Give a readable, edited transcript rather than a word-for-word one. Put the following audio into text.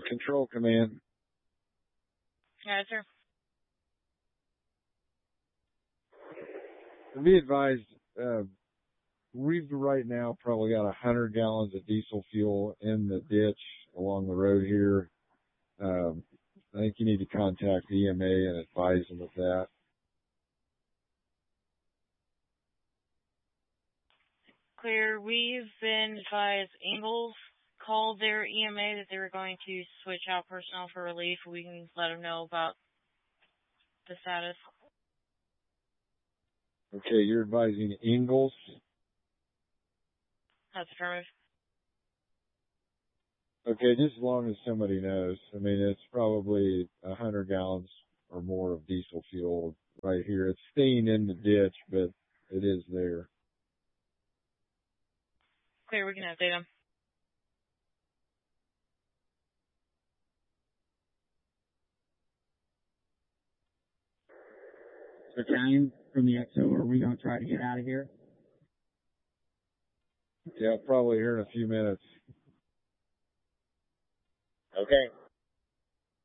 Control Command. Yes, sir. To be advised, we've right now probably got 100 gallons of diesel fuel in the ditch along the road here. I think you need to contact EMA and advise them of that. Clear. We've been advised Ingalls called their EMA that they were going to switch out personnel for relief. We can let them know about the status. Okay, you're advising Ingalls? That's affirmative. Okay, just as long as somebody knows. I mean, it's probably 100 gallons or more of diesel fuel right here. It's staying in the ditch, but it is there. Clear, we can update them. Battalion from the XO, are we going to try to get out of here? Yeah, probably here in a few minutes. Okay.